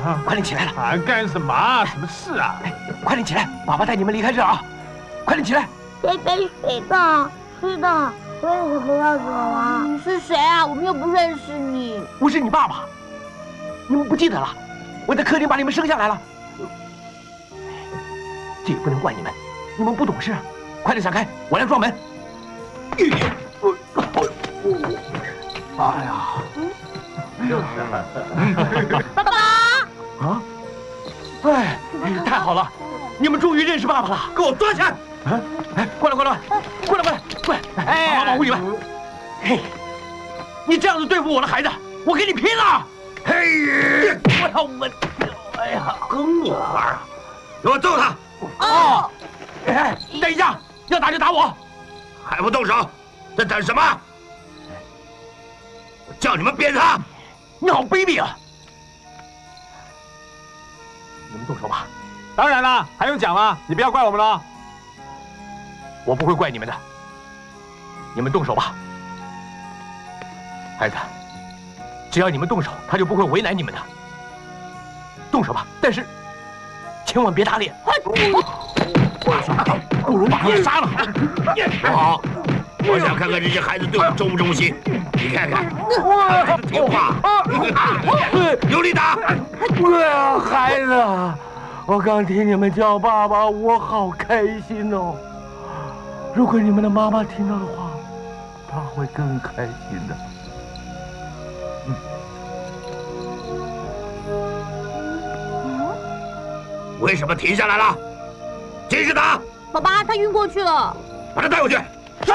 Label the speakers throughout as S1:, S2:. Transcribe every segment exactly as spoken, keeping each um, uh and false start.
S1: 快点起来了！
S2: 啊，干什么啊？什么事啊？
S1: 哎，快点起来，爸爸带你们离开这啊！快点起来！
S3: 这杯水的，是的，为什么要走啊？
S4: 你是谁啊？我们又不认识你。
S1: 我是你爸爸，你们不记得了？我在客厅把你们生下来了。这也不能怪你们，你们不懂事。快点闪开，我来撞门。哎呀！
S4: 爸爸！
S1: 啊！哎，太好了，你们终于认识爸爸了！
S5: 给我蹲下！
S1: 啊！哎，过来，过来，过来，过来，过来！哎，好好保护你们。嘿，你这样子对付我的孩子，我跟你拼了！
S5: 嘿，
S1: 我要我，哎呀，
S5: 跟我玩啊！给我揍他！
S1: 哦！哎，等一下，要打就打我，
S5: 还不动手？在等什么？我叫你们扁他！
S1: 你好卑鄙啊！你们动手吧。
S2: 当然了，还用讲吗？你不要怪我们了。
S1: 我不会怪你们的。你们动手吧，孩子。只要你们动手，他就不会为难你们的。动手吧，但是千万别打脸。不如把他们杀了。
S5: 不好，我想看看这些孩子对我忠不忠心。你看看，孩子听话，有力打。
S1: 对啊，孩子，我刚听你们叫爸爸，我好开心哦。如果你们的妈妈听到的话，她会更开心的。
S5: 为什么停下来了？继续打！
S4: 爸爸，他晕过去了。
S5: 把他带过去。
S1: 是。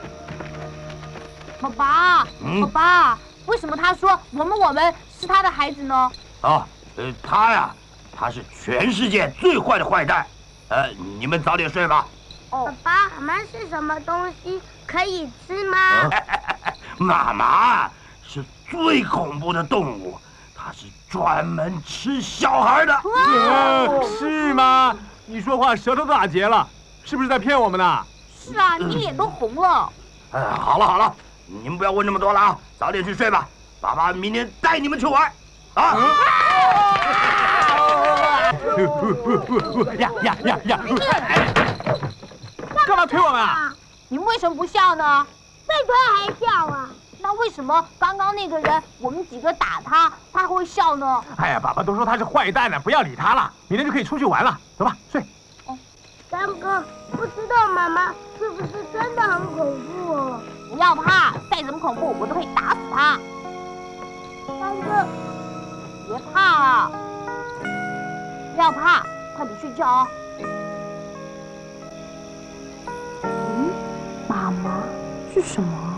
S4: 爸爸，
S5: 嗯
S4: 爸爸，为什么他说我们我们是他的孩子呢？
S5: 啊，呃，他呀，他是全世界最坏的坏蛋。呃，你们早点睡吧。
S3: 爸爸，妈妈是什么东西？可以吃吗？
S5: 妈妈是最恐怖的动物，它是专门吃小孩的。
S2: 呃是吗？你说话舌头都打结了，是不是在骗我们呢？
S4: 是啊，你脸都红了。
S5: 哎，好了好了，你们不要问那么多了啊，早点去睡吧。爸爸明天带你们去玩。啊！
S2: 呀呀呀呀！干嘛推我们啊？
S4: 你们为什么不笑呢？
S3: 被推还笑啊？
S4: 那为什么刚刚那个人我们几个打他，他会笑呢？
S2: 哎呀，爸爸都说他是坏蛋了，不要理他了，明天就可以出去玩了。走吧，睡。
S3: 三哥，不知道妈妈是不是真的很恐怖哦？
S4: 不要怕，再怎么恐怖我都可以打死他。
S3: 三哥，
S4: 别怕啊！不要怕，快点睡觉哦。嗯，妈妈是什么？